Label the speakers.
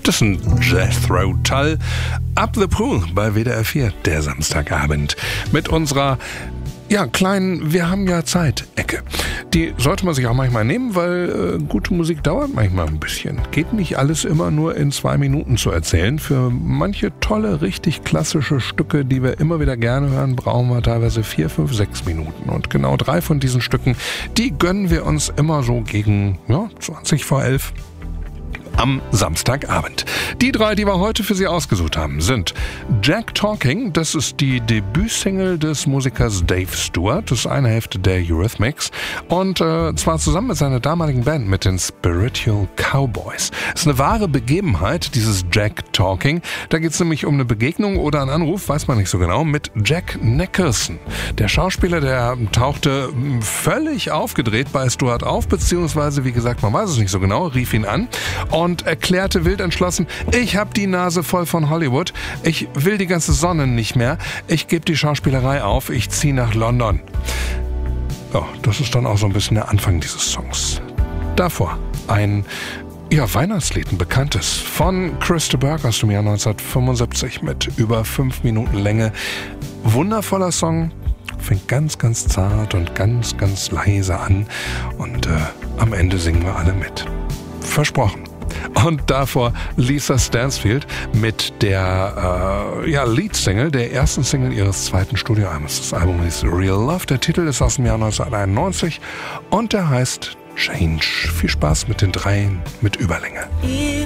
Speaker 1: Das ist ein Jethro Tull, Up the Pool bei WDR 4, der Samstagabend. Mit unserer kleinen Wir haben ja Zeit-Ecke. Die sollte man sich auch manchmal nehmen, weil gute Musik dauert manchmal ein bisschen. Geht nicht alles immer nur in 2 Minuten zu erzählen. Für manche tolle, richtig klassische Stücke, die wir immer wieder gerne hören, brauchen wir teilweise 4, 5, 6 Minuten. Und genau 3 von diesen Stücken, die gönnen wir uns immer so gegen 20 vor 11 am Samstagabend. Die 3, die wir heute für Sie ausgesucht haben, sind Jack Talking, das ist die Debütsingle des Musikers Dave Stewart, das ist eine Hälfte der Eurythmics, und zwar zusammen mit seiner damaligen Band, mit den Spiritual Cowboys. Das ist eine wahre Begebenheit, dieses Jack Talking. Da geht es nämlich um eine Begegnung oder einen Anruf, weiß man nicht so genau, mit Jack Nicholson. Der Schauspieler, der tauchte völlig aufgedreht bei Stewart auf, beziehungsweise, wie gesagt, man weiß es nicht so genau, rief ihn an und erklärte wild entschlossen, ich habe die Nase voll von Hollywood, ich will die ganze Sonne nicht mehr, ich gebe die Schauspielerei auf, ich ziehe nach London. Ja, das ist dann auch so ein bisschen der Anfang dieses Songs. Davor ein Weihnachtslied, ein bekanntes, von Chris de Burgh aus dem Jahr 1975 mit über 5 Minuten Länge. Wundervoller Song, fängt ganz, ganz zart und ganz, ganz leise an und am Ende singen wir alle mit. Versprochen. Und davor Lisa Stansfield mit der Leadsingle, der ersten Single ihres zweiten Studioalbums. Das Album hieß Real Love. Der Titel ist aus dem Jahr 1991 und der heißt Change. Viel Spaß mit den 3 mit Überlänge.